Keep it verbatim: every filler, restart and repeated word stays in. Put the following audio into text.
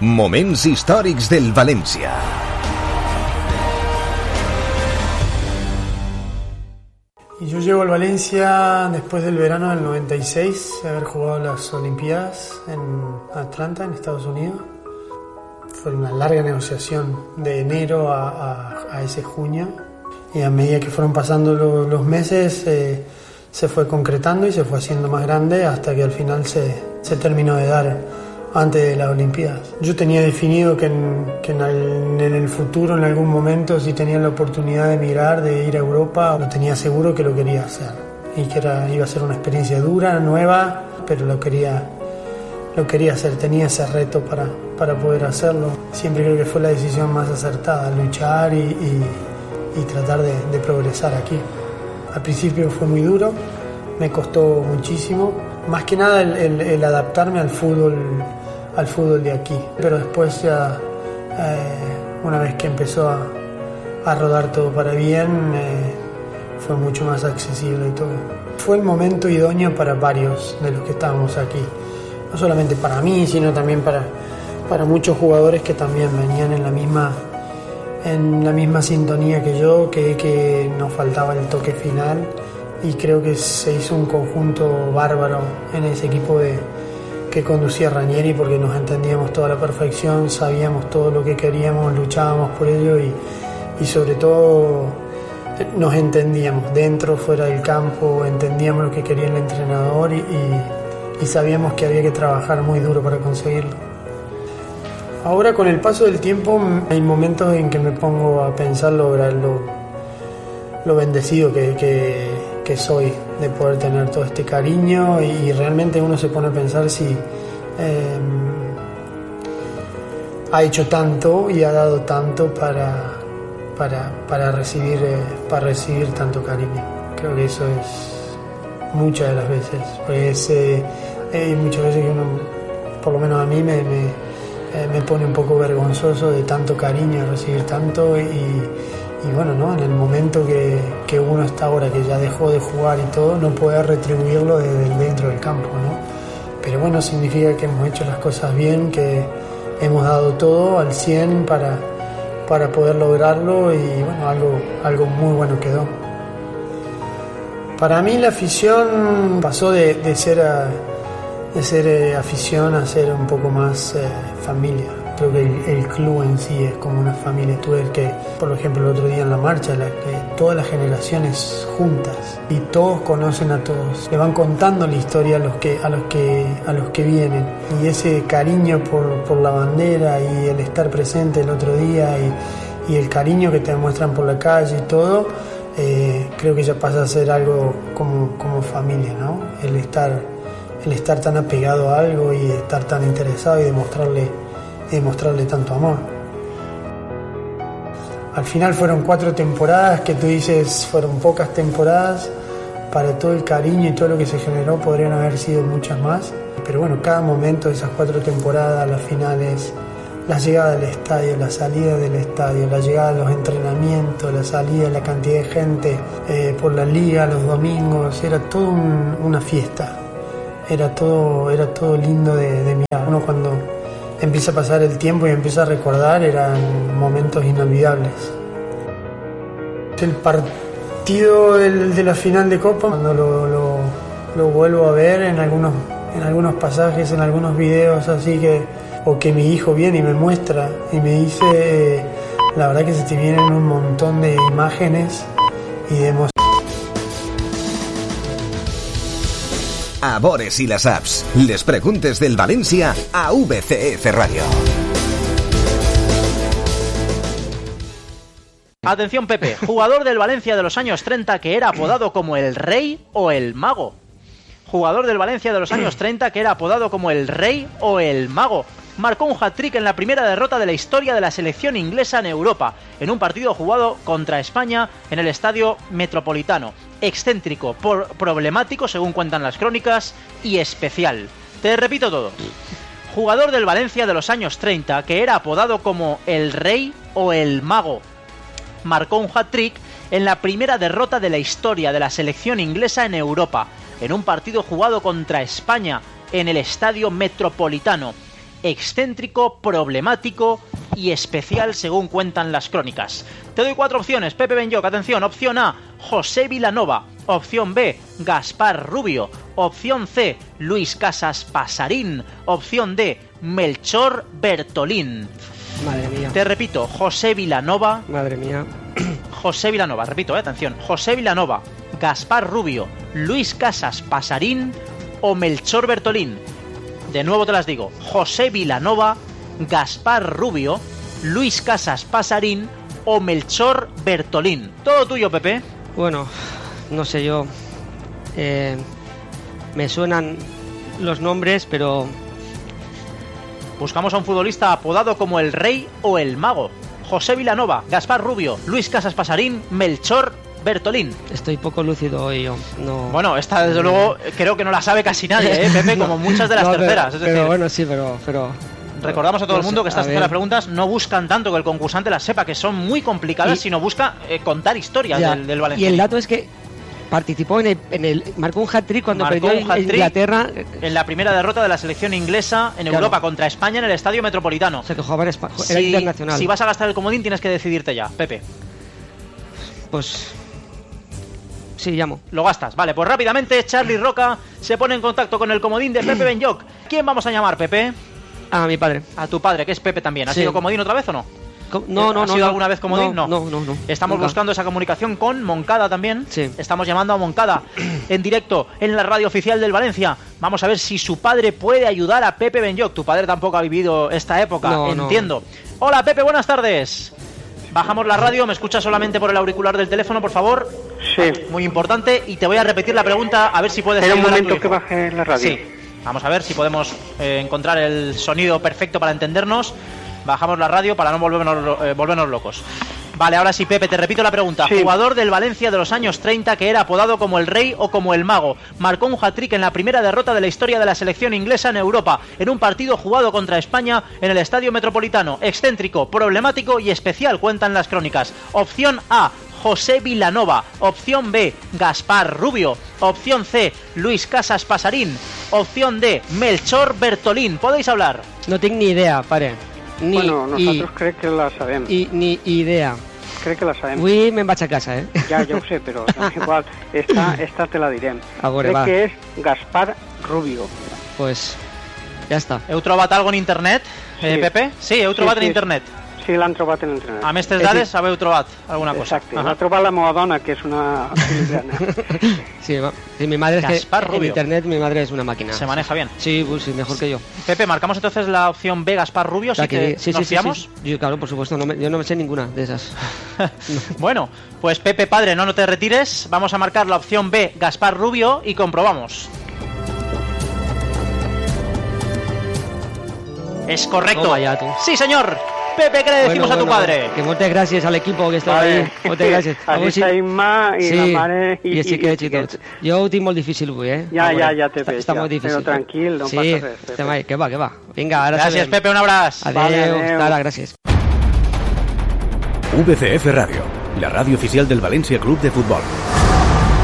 Moments històrics del València. Y yo llego al Valencia después del verano del noventa y seis, de haber jugado las Olimpiadas en Atlanta, en Estados Unidos. Fue una larga negociación de enero a, a, a ese junio, y a medida que fueron pasando lo, los meses eh, se fue concretando y se fue haciendo más grande hasta que al final se, se terminó de dar antes de las Olimpiadas. Yo tenía definido que, en, que en, el, en el futuro, en algún momento, si tenía la oportunidad de emigrar, de ir a Europa, lo tenía seguro que lo quería hacer, y que era, iba a ser una experiencia dura, nueva, pero lo quería, lo quería hacer, tenía ese reto para, para poder hacerlo. Siempre creo que fue la decisión más acertada, luchar y, y, y tratar de, de progresar aquí. Al principio fue muy duro, me costó muchísimo, más que nada el, el, el adaptarme al fútbol, al fútbol de aquí, pero después ya, eh, una vez que empezó a, a rodar todo para bien, eh, fue mucho más accesible y todo. Fue el momento idóneo para varios de los que estábamos aquí, no solamente para mí, sino también para, para muchos jugadores que también venían en la misma, en la misma sintonía que yo, que, que nos faltaba el toque final, y creo que se hizo un conjunto bárbaro en ese equipo de, que conducía Ranieri, porque nos entendíamos toda la perfección, sabíamos todo lo que queríamos, luchábamos por ello, y, y sobre todo nos entendíamos dentro, fuera del campo, entendíamos lo que quería el entrenador, y, y, y sabíamos que había que trabajar muy duro para conseguirlo. Ahora, con el paso del tiempo, hay momentos en que me pongo a pensar lo, lo, lo bendecido que, que, que soy de poder tener todo este cariño, y, y realmente uno se pone a pensar si eh, ha hecho tanto y ha dado tanto para, para, para, recibir, eh, para recibir tanto cariño. Creo que eso es muchas de las veces. Pues, eh, hay muchas veces que uno, por lo menos a mí, me... me Eh, me pone un poco vergonzoso de tanto cariño, recibir tanto, y, y bueno, ¿no? En el momento que, que uno está ahora, que ya dejó de jugar y todo, no poder retribuirlo desde dentro del campo, ¿no? Pero bueno, significa que hemos hecho las cosas bien, que hemos dado todo al cien para, para poder lograrlo, y bueno, algo, algo muy bueno quedó. Para mí la afición pasó de, de ser... A, de ser eh, afición a ser un poco más eh, familia. Creo que el, el club en sí es como una familia. Tú ves que, por ejemplo, el otro día en la marcha, la, que todas las generaciones juntas, y todos conocen a todos, le van contando la historia a los que, a los que, a los que vienen, y ese cariño por, por la bandera, y el estar presente el otro día, y, y el cariño que te demuestran por la calle y todo, eh, creo que ya pasa a ser algo como, como familia, ¿no? El estar el estar tan apegado a algo, y estar tan interesado, y demostrarle, y demostrarle tanto amor. Al final fueron cuatro temporadas que tú dices, fueron pocas temporadas para todo el cariño y todo lo que se generó. Podrían haber sido muchas más, pero bueno, cada momento de esas cuatro temporadas, las finales, la llegada del estadio, la salida del estadio, la llegada de los entrenamientos, la salida, la cantidad de gente eh, por la liga los domingos, era todo un, una fiesta. Era todo, era todo lindo de, de mirar. Uno, cuando empieza a pasar el tiempo y empieza a recordar, eran momentos inolvidables. El partido del, de la final de Copa, cuando lo, lo, lo vuelvo a ver en algunos, en algunos pasajes, en algunos videos así, que, o que mi hijo viene y me muestra y me dice, eh, la verdad que se te vienen un montón de imágenes y de emociones. A Bores i les Apps, les preguntes del València a V C F Radio. Atención, Pepe, jugador del Valencia de los años treinta que era apodado como el Rey o el Mago. Jugador del Valencia de los años treinta que era apodado como el Rey o el Mago. Marcó un hat-trick en la primera derrota de la historia de la selección inglesa en Europa, en un partido jugado contra España en el Estadio Metropolitano. Excéntrico, por problemático según cuentan las crónicas, y especial. Te repito todo. Jugador del Valencia de los años treinta que era apodado como el Rey o el Mago. Marcó un hat-trick en la primera derrota de la historia de la selección inglesa en Europa, en un partido jugado contra España en el Estadio Metropolitano. excéntrico, problemático y especial según cuentan las crónicas. Te doy cuatro opciones, Pepe Benlloch, atención. Opción A, José Vilanova. Opción B, Gaspar Rubio. Opción C, Luis Casas Pasarín. Opción D, Melchor Bertolín. Madre mía. Te repito, José Vilanova. Madre mía. José Vilanova, repito, eh, atención. José Vilanova, Gaspar Rubio, Luis Casas Pasarín o Melchor Bertolín. De nuevo te las digo, José Vilanova, Gaspar Rubio, Luis Casas Pasarín o Melchor Bertolín. Todo tuyo, Pepe. Bueno, no sé yo. Eh, me suenan los nombres, pero... Buscamos a un futbolista apodado como el Rey o el Mago. José Vilanova, Gaspar Rubio, Luis Casas Pasarín, Melchor Bertolín. Estoy poco lúcido hoy yo. No... Bueno, esta desde luego creo que no la sabe casi nadie, ¿eh, Pepe? Como muchas de las no, terceras. Pero, es decir, pero bueno, sí, pero... pero... recordamos a todo no el mundo sé, que estas terceras preguntas no buscan tanto que el concursante las sepa, que son muy complicadas, y... sino busca eh, contar historias ya, del, del Valencia. Y el dato es que participó en el, en el marcó un hat-trick cuando Marcó perdió un hat-trick Inglaterra en la primera derrota de la selección inglesa en claro. Europa contra España en el Estadio Metropolitano. O sea, que jugaba en España, era si, internacional. Si vas a gastar el comodín tienes que decidirte ya, Pepe. Pues... sí, llamo. Lo gastas, vale, pues rápidamente Charlie Roca se pone en contacto con el comodín de Pepe Benlloch. ¿Quién vamos a llamar, Pepe? A mi padre. A tu padre, que es Pepe también. ¿Ha sí. sido comodín otra vez o no? No, no, ¿Ha no. sido no, alguna vez comodín? No, no, no. no Estamos nunca. buscando esa comunicación con Moncada también. Sí. Estamos llamando a Moncada en directo en la radio oficial del Valencia. Vamos a ver si su padre puede ayudar a Pepe Benlloch. Tu padre tampoco ha vivido esta época, no, entiendo. No. Hola, Pepe, buenas tardes. Bajamos la radio, me escuchas solamente por el auricular del teléfono, por favor. Sí. Muy importante, y te voy a repetir la pregunta a ver si puedes Espera un ayudar a tu momento hijo. que baje la radio. Sí. Vamos a ver si podemos eh, encontrar el sonido perfecto para entendernos. Bajamos la radio para no volvernos, eh, volvernos locos. Vale, ahora sí, Pepe, te repito la pregunta. Sí. Jugador del Valencia de los años treinta que era apodado como el Rey o como el Mago. Marcó un hat-trick en la primera derrota de la historia de la selección inglesa en Europa, en un partido jugado contra España en el Estadio Metropolitano. Excéntrico, problemático y especial, cuentan las crónicas. Opción A, José Vilanova. Opción B, Gaspar Rubio. Opción C, Luis Casas Pasarín. Opción D, Melchor Bertolín. ¿Podéis hablar? No tengo ni idea, pare. Ni, bueno, nosotros i, crec que la sabem. I, ni idea. Crec que la sabem. Avui me'n vaig a casa, eh? Ja, ja ho sé, però és igual. Esta, esta te la direm. A veure, crec va. que és Gaspar Rubio. Pues ja està. Heu trobat algo en internet, eh, Sí. Pepe? Sí, heu trobat Sí, sí. en internet. Sí, l'han trobat en internet. A més tes dades, haveu trobat alguna cosa. Exacte. L'ha trobat la meva dona, que és una filigrana. Sí, va. Sí, mi madre es Gaspar que Rubio. en internet mi madre es una máquina. Se maneja bien. Sí, pues sí, mejor que yo. Pepe, marcamos entonces la opción B, Gaspar Rubio, ¿sí Aquí, que sí, nos sí, sí, fiamos? sí. Yo, claro, por supuesto, no me- yo no me sé ninguna de esas. Bueno, pues Pepe, padre, no, no te retires. Vamos a marcar la opción B, Gaspar Rubio, y comprobamos. Es correcto. Toma ya, tú. Sí, señor. Pepe, ¿qué le decimos Bueno, a tu bueno, padre? Que moltes gràcies a l'equipo que està Vale. ahí. Moltes gràcies. A Aquí veure si- està Imma i sí, la mare i- i els xiquets i i tots. Jo ho tinc molt difícil avui, eh? Ja, A veure, ja, ja te està, veig, està ja. molt difícil. Però tranquil, no sí, passa res, Pepe. estem ahí. Que va, que va. Vinga, ara Gracias, sabem. Pepe, un abrazo. Adéu, Vale, adéu. hasta ara, gràcies. V C F Radio, la radio oficial del Valencia Club de Fútbol.